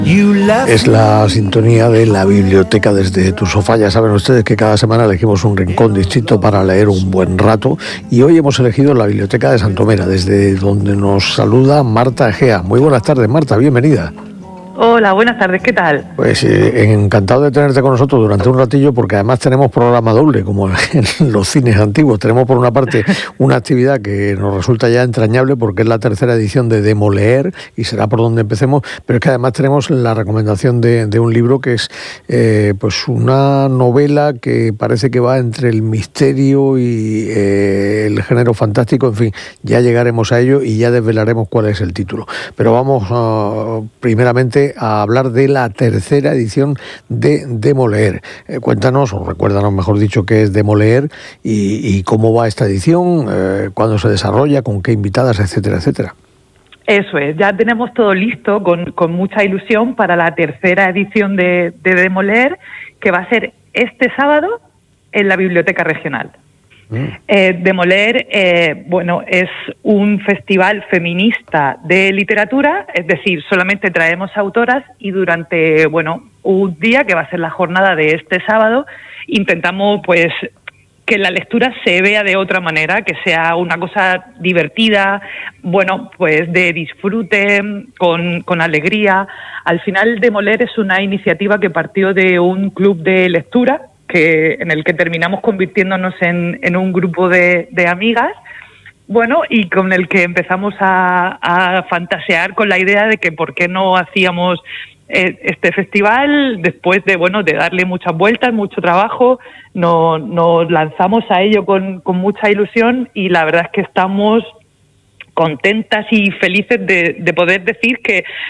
Es la sintonía de la biblioteca desde tu sofá. Ya saben ustedes que cada semana elegimos un rincón distinto para leer un buen rato y hoy hemos elegido la biblioteca de Santomera, desde donde nos saluda Marta Egea. Muy buenas tardes, Marta, bienvenida. Hola, buenas tardes, ¿qué tal? Pues encantado de tenerte con nosotros durante un ratillo, porque además tenemos programa doble, como en los cines antiguos. Tenemos por una parte una actividad que nos resulta ya entrañable porque es la tercera edición de Demoleer y será por donde empecemos, pero es que además tenemos la recomendación de un libro que es pues una novela que parece que va entre el misterio y el género fantástico. En fin, ya llegaremos a ello y ya desvelaremos cuál es el título. Pero vamos primeramente a hablar de la tercera edición de Demoleer. Cuéntanos, o recuérdanos mejor dicho, qué es Demoleer y cómo va esta edición, cuándo se desarrolla, con qué invitadas, etcétera, etcétera. Eso es, ya tenemos todo listo con mucha ilusión para la tercera edición de Demoleer, que va a ser este sábado en la Biblioteca Regional. Demoleer, bueno, es un festival feminista de literatura, es decir, solamente traemos autoras y durante, bueno, un día que va a ser la jornada de este sábado, intentamos pues que la lectura se vea de otra manera, que sea una cosa divertida, bueno, pues de disfrute, con alegría. Al final, Demoleer es una iniciativa que partió de un club de lectura, en el que terminamos convirtiéndonos en un grupo de amigas, bueno, y con el que empezamos a fantasear con la idea de que por qué no hacíamos este festival. Después de darle muchas vueltas, mucho trabajo, nos lanzamos a ello con mucha ilusión y la verdad es que estamos contentas y felices de poder decir que